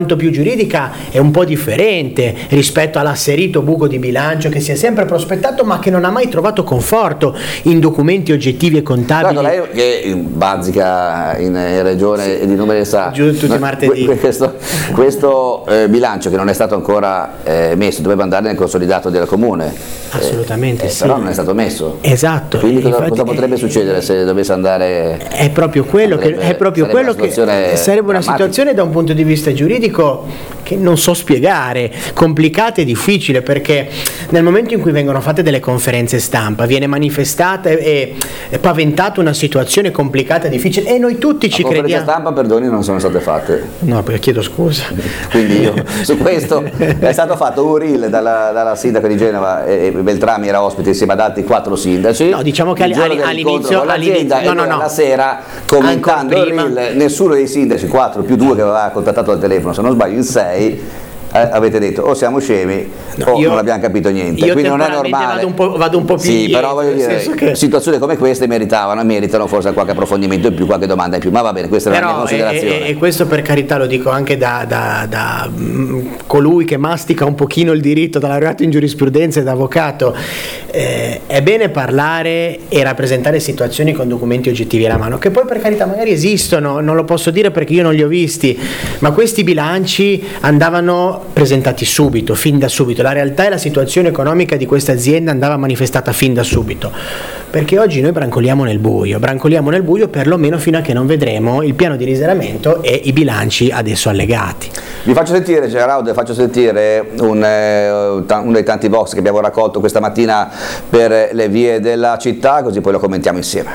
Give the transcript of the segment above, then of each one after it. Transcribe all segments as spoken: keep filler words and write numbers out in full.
più giuridica è un po' differente rispetto all'asserito buco di bilancio che si è sempre prospettato ma che non ha mai trovato conforto in documenti oggettivi e contabili. Guarda, lei che bazzica in, in regione sì. e di numeri sa giù tutti i martedì questo, questo eh, bilancio che non è stato ancora eh, messo doveva andare nel consolidato del comune, assolutamente eh, sì, però non è stato messo, esatto, quindi cosa, infatti, cosa potrebbe eh, succedere se dovesse andare? È proprio quello andrebbe, che, è proprio quello che sarebbe una drammatica. Situazione da un punto di vista giuridico che non so spiegare, complicata e difficile, perché nel momento in cui vengono fatte delle conferenze stampa viene manifestata e, e paventata una situazione complicata e difficile e noi tutti ci crediamo. Le conferenze stampa, perdoni, non sono state fatte. No, perché chiedo scusa. Quindi io su questo è stato fatto un reel dalla, dalla sindaca di Genova, e Beltrami era ospite insieme ad altri quattro sindaci. No, diciamo che all'inizio, all'inizio no, no, no. la sera commentando il reel, nessuno dei sindaci, quattro più due che aveva contattato al telefono, se non sbaglio in sei, eh, avete detto o siamo scemi no, o io, non abbiamo capito niente, io quindi non è normale. Vado un po', vado un po' più sì, indietro, però voglio dire, che... situazioni come queste meritavano e meritano forse qualche approfondimento in più, qualche domanda in più, ma va bene, questa però è la mia considerazione. E, e questo per carità lo dico anche da, da, da mh, colui che mastica un pochino il diritto, da laureato in giurisprudenza e da avvocato. Eh, è bene parlare e rappresentare situazioni con documenti oggettivi alla mano, che poi per carità magari esistono, non lo posso dire perché io non li ho visti, ma questi bilanci andavano presentati subito, fin da subito. La realtà e la situazione economica di questa azienda andava manifestata fin da subito, perché oggi noi brancoliamo nel buio, brancoliamo nel buio perlomeno fino a che non vedremo il piano di risanamento e i bilanci adesso allegati. Vi faccio sentire, Gerardo, faccio sentire un, eh, uno dei tanti box che abbiamo raccolto questa mattina per le vie della città, così poi lo commentiamo insieme.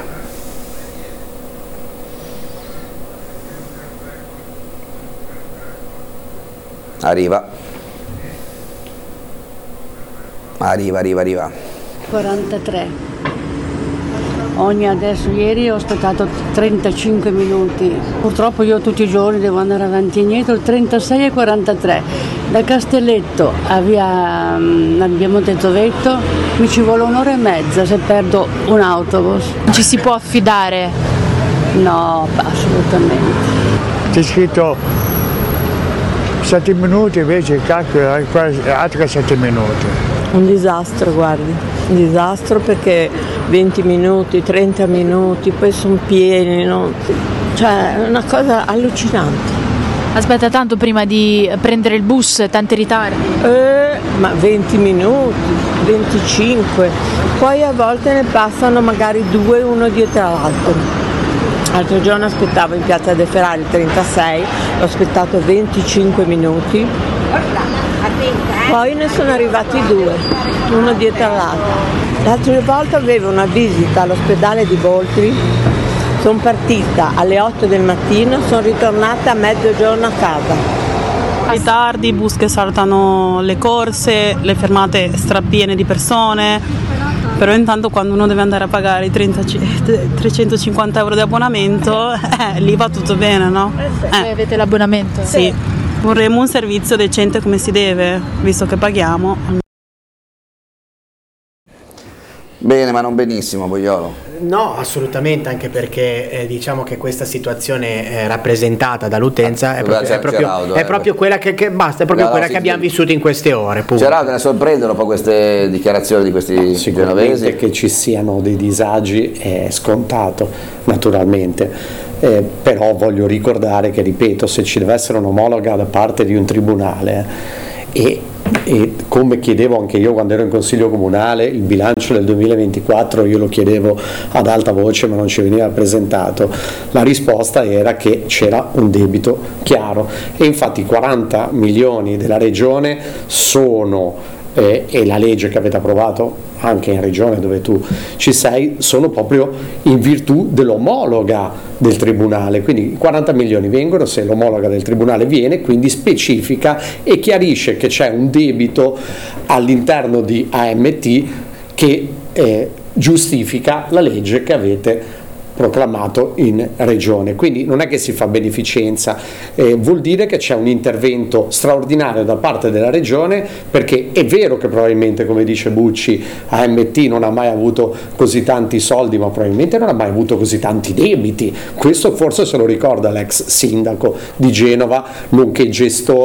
Arriva. Arriva, arriva, arriva. quarantatré. Ogni adesso ieri ho aspettato trentacinque minuti. Purtroppo io tutti i giorni devo andare avanti e indietro, trentasei e quarantatré. Da Castelletto a via abbiamo detto Vetto mi ci vuole un'ora e mezza se perdo un autobus. Ci si può affidare? No, assolutamente. C'è scritto sette minuti, invece cacchio, altri sette minuti. Un disastro, guardi, un disastro perché venti minuti, trenta minuti, poi sono pieni, no? Cioè è una cosa allucinante. Aspetta tanto prima di prendere il bus, tanti ritardi? Eh, ma venti minuti, venticinque, poi a volte ne passano magari due uno dietro l'altro. L'altro giorno aspettavo in piazza De Ferrari il trentasei, ho aspettato venticinque minuti, poi ne sono arrivati due, uno dietro l'altro. L'altra volta avevo una visita all'ospedale di Boltri, sono partita alle otto del mattino, sono ritornata a mezzogiorno a casa. Ritardi, bus che saltano le corse, le fermate strapiene di persone, però intanto quando uno deve andare a pagare i trenta, trecentocinquanta euro di abbonamento, eh, lì va tutto bene, no? Eh. Voi avete l'abbonamento? Sì, vorremmo un servizio decente come si deve, visto che paghiamo. Bene, ma non benissimo, Boiolo. No, assolutamente, anche perché eh, diciamo che questa situazione eh, rappresentata dall'utenza ah, è proprio, è proprio, Gerardo, è eh, proprio quella che, che basta, è proprio no, quella no, che sì, abbiamo sì. vissuto in queste ore. Gerardo, ne sorprendono un po' queste dichiarazioni di questi no, genovesi? Che ci siano dei disagi è scontato, naturalmente. Eh, però voglio ricordare che, ripeto, se ci deve essere un'omologa da parte di un tribunale e e come chiedevo anche io quando ero in consiglio comunale, il bilancio del duemilaventiquattro io lo chiedevo ad alta voce ma non ci veniva presentato, la risposta era che c'era un debito chiaro e infatti i quaranta milioni della regione sono eh, e la legge che avete approvato anche in regione dove tu ci sei sono proprio in virtù dell'omologa del tribunale, quindi i quaranta milioni vengono se l'omologa del tribunale viene, quindi specifica e chiarisce che c'è un debito all'interno di A M T che eh, giustifica la legge che avete proclamato in regione. Quindi non è che si fa beneficenza, eh, vuol dire che c'è un intervento straordinario da parte della regione, perché è vero che probabilmente, come dice Bucci, A M T non ha mai avuto così tanti soldi, ma probabilmente non ha mai avuto così tanti debiti. Questo forse se lo ricorda l'ex sindaco di Genova, nonché gestore